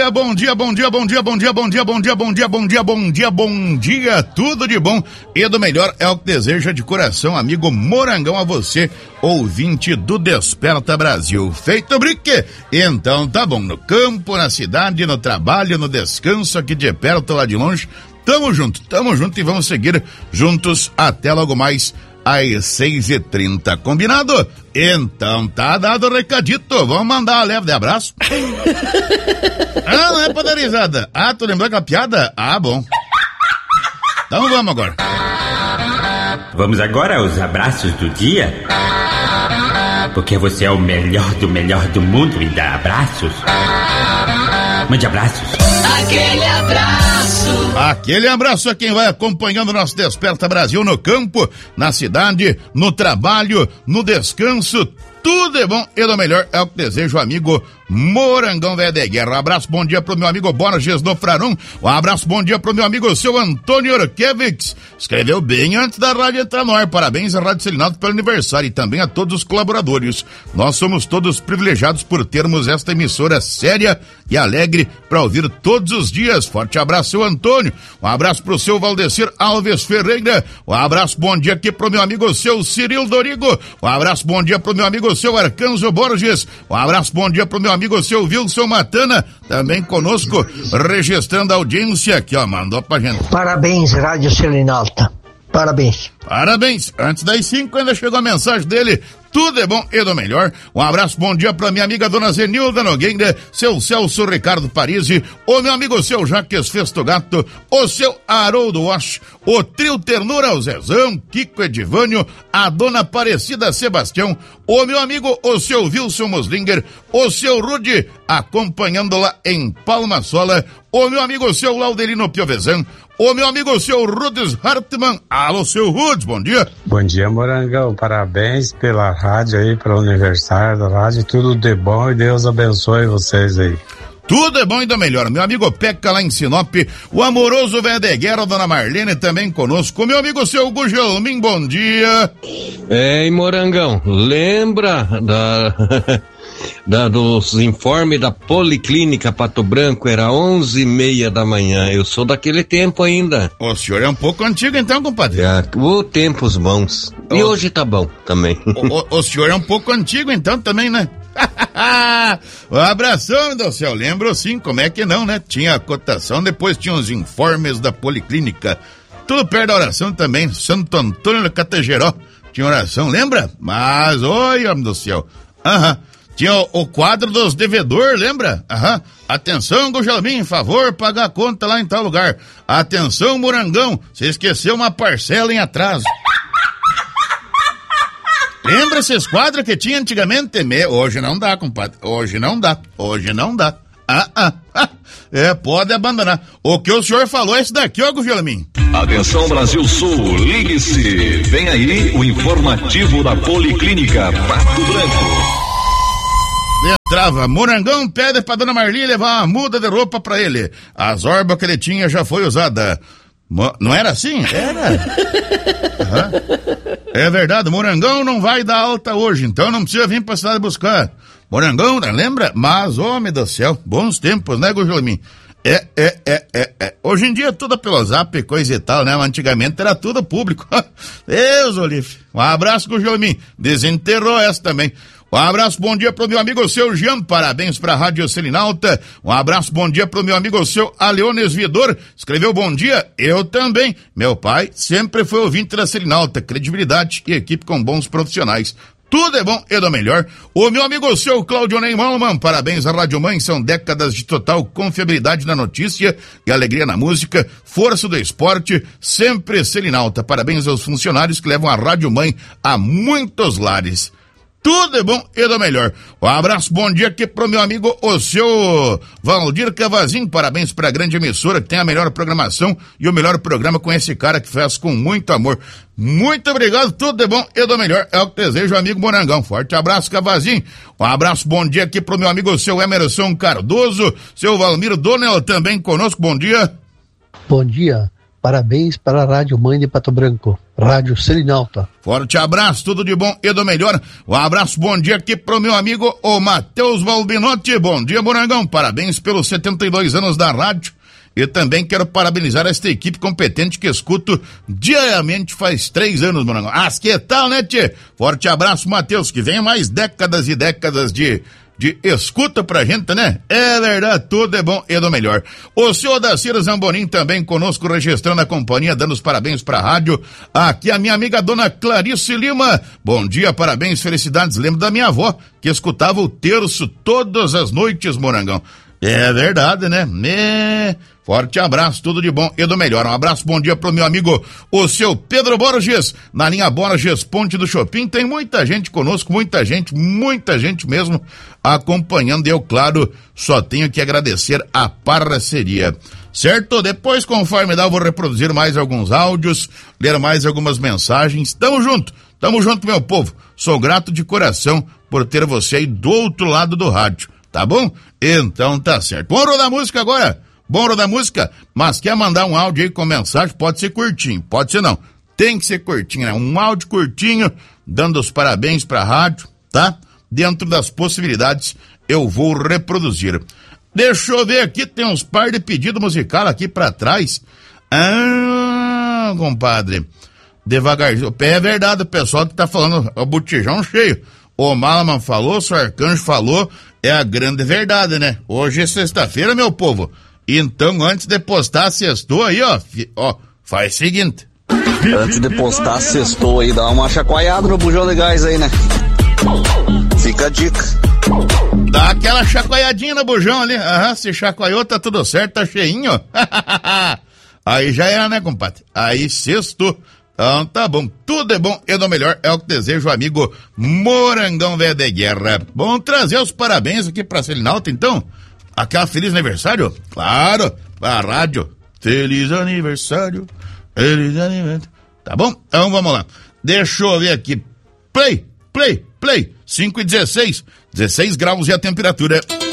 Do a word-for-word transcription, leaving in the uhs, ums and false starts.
dia, bom dia, bom dia, bom dia, bom dia, bom dia, bom dia, bom dia, bom dia, bom dia, bom dia, tudo de bom e do melhor é o que deseja de coração, amigo Morangão, a você, ouvinte do Desperta Brasil. Feito brique? Então tá bom, no campo, na cidade, no trabalho, no descanso, aqui de perto, lá de longe, tamo junto, tamo junto e vamos seguir juntos até logo mais às seis e trinta, combinado? Então tá dado o recadito, vamos mandar a leve de abraço. Ah, não é poderizada. Ah, tu lembrou aquela piada? Ah, bom. Então vamos agora. Vamos agora aos abraços do dia? Porque você é o melhor do melhor do mundo e dá abraços. Mande abraços. Aquele abraço. Aquele abraço a quem vai acompanhando o nosso Desperta Brasil no campo, na cidade, no trabalho, no descanso. Tudo é bom e do melhor é o que deseja o amigo Morangão Velho de Guerra. Um abraço, bom dia pro meu amigo Borges do Frarum. Um abraço, bom dia pro meu amigo seu Antônio Orkevix. Escreveu bem antes da rádio entrar no ar. Parabéns à Rádio Selinalta pelo aniversário e também a todos os colaboradores. Nós somos todos privilegiados por termos esta emissora séria e alegre para ouvir todos os dias. Forte abraço, seu Antônio. Um abraço pro seu Valdecir Alves Ferreira. Um abraço, bom dia aqui pro meu amigo seu Cirilo Dorigo. Um abraço, bom dia pro meu amigo seu Arcanjo Borges. Um abraço, bom dia pro meu amigo seu Wilson Matana, também conosco, registrando a audiência aqui, ó, mandou pra gente. Parabéns, Rádio Selinalta. Parabéns. Parabéns. Antes das cinco ainda chegou a mensagem dele. Tudo é bom e do melhor. Um abraço, bom dia pra minha amiga dona Zenilda Nogueira, seu Celso Ricardo Parisi, o meu amigo seu Jaques Festogato, o seu Haroldo Wash, o trio Ternura, o Zezão, Kiko Edivânio, a dona Aparecida Sebastião, o meu amigo o seu Wilson Moslinger, o seu Rude, acompanhando lá em Palma Sola, o meu amigo o seu Laudelino Piovesan, o meu amigo o seu Rudes Hartmann. Alô, seu Rudes, bom dia. Bom dia, Morangão, parabéns pela rádio aí, pelo aniversário da rádio, tudo de bom e Deus abençoe vocês aí. Tudo é bom e do melhor. Meu amigo Peca lá em Sinop, o amoroso Velho de Guerra, dona Marlene também conosco, meu amigo seu Gugelmin, bom dia. Ei, Morangão, lembra da... Da, dos informes da Policlínica Pato Branco, era onze e meia da manhã, eu sou daquele tempo ainda. O senhor é um pouco antigo então, compadre? É, o tempos bons, o... e hoje tá bom também. O, o, o senhor é um pouco antigo então também, né? Um abração, meu céu, lembro sim, como é que não, né? Tinha a cotação, depois tinha os informes da Policlínica, tudo perto da oração também, Santo Antônio do Categeró, tinha oração, lembra? Mas, oi, homem do céu, aham. Tinha o, o quadro dos devedores, lembra? Aham. Atenção, Gugelmin, favor, pagar a conta lá em tal lugar. Atenção, Morangão, você esqueceu uma parcela em atraso. Lembra esses quadros que tinha antigamente? Me... Hoje não dá, compadre. Hoje não dá. Hoje não dá. Ah, ah, ah. É, pode abandonar. O que o senhor falou é esse daqui, ó, Gugelmin. Atenção, Brasil Sul, ligue-se. Vem aí o informativo da Policlínica Pato Branco. Entrava, Morangão pede pra dona Marli levar uma muda de roupa pra ele. A zorba que ele tinha já foi usada. Mo... Não era assim? Era. Uhum. É verdade, Morangão não vai dar alta hoje, então não precisa vir pra cidade buscar. Morangão, lembra? Mas, homem do céu, bons tempos, né, Gugelmin? É, é, é, é, é. Hoje em dia é tudo pelo zap, coisa e tal, né? Mas antigamente era tudo público. Deus, Olive. Um abraço, Gugelmin. Desenterrou essa também. Um abraço, bom dia pro meu amigo seu Jean, parabéns pra Rádio Selinalta. Um abraço, bom dia pro meu amigo seu Aleones Vidor, escreveu bom dia, eu também. Meu pai sempre foi ouvinte da Selinalta, credibilidade e equipe com bons profissionais. Tudo é bom e do melhor. O meu amigo seu Claudio Neyman, parabéns à Rádio Mãe, são décadas de total confiabilidade na notícia e alegria na música, força do esporte, sempre Selinalta. Parabéns aos funcionários que levam a Rádio Mãe a muitos lares. Tudo é bom e do melhor. Um abraço, bom dia aqui pro meu amigo, o seu Valdir Cavazinho. Parabéns pra grande emissora que tem a melhor programação e o melhor programa com esse cara que faz com muito amor. Muito obrigado, tudo é bom e do melhor. É o que desejo, amigo Morangão. Forte abraço, Cavazinho. Um abraço, bom dia aqui pro meu amigo, o seu Emerson Cardoso. Seu Valmir Donel também conosco, bom dia. Bom dia. Parabéns para a Rádio Mãe de Pato Branco, Rádio Selinalta. Forte abraço, tudo de bom e do melhor. Um abraço, bom dia aqui pro meu amigo, o Matheus Balbinotti. Bom dia, Morangão. Parabéns pelos setenta e dois anos da rádio. E também quero parabenizar esta equipe competente que escuto diariamente faz três anos, Morangão. Ah, que tal, né, tchê? Forte abraço, Matheus, que venha mais décadas e décadas de, de escuta pra gente, né? É verdade, tudo é bom e do melhor. O senhor Dacir Zambonim também conosco, registrando a companhia, dando os parabéns pra rádio. Aqui a minha amiga dona Clarice Lima. Bom dia, parabéns, felicidades. Lembro da minha avó, que escutava o terço todas as noites, Morangão. É verdade, né? É... Forte abraço, tudo de bom e do melhor. Um abraço, bom dia pro meu amigo, o seu Pedro Borges, na linha Borges, Ponte do Chopin. Tem muita gente conosco, muita gente, muita gente mesmo acompanhando. E eu, claro, só tenho que agradecer a parceria. Certo? Depois, conforme dá, eu vou reproduzir mais alguns áudios, ler mais algumas mensagens. Tamo junto, tamo junto, meu povo. Sou grato de coração por ter você aí do outro lado do rádio, tá bom? Então tá certo. Vamos rodar música agora? Bom da música, mas quer mandar um áudio aí com mensagem, pode ser curtinho, pode ser não, tem que ser curtinho, né? Um áudio curtinho, dando os parabéns pra rádio, tá? Dentro das possibilidades, eu vou reproduzir. Deixa eu ver aqui, tem uns par de pedido musical aqui pra trás. Ah, compadre, devagarzinho, é verdade, o pessoal que tá falando, o botijão cheio. O Malaman falou, o Arcanjo falou, é a grande verdade, né? Hoje é sexta-feira, meu povo. Então, antes de postar sextou aí, ó, ó, faz o seguinte. Antes de postar sextou aí, dá uma chacoalhada no bujão de gás aí, né? Fica a dica. Dá aquela chacoalhadinha no bujão ali. Aham, se chacoalhou, tá tudo certo, tá cheinho, ó. Aí já era, né, compadre? Aí sextou. Então tá bom, tudo é bom e do melhor, é o que desejo, amigo Morangão Velho de Guerra. Vamos trazer os parabéns aqui pra Selinalta, então. Aquela feliz aniversário? Claro, a rádio. Feliz aniversário, feliz aniversário. Tá bom? Então vamos lá. Deixa eu ver aqui. Play, play, play. cinco e dezesseis, dezesseis graus e a temperatura.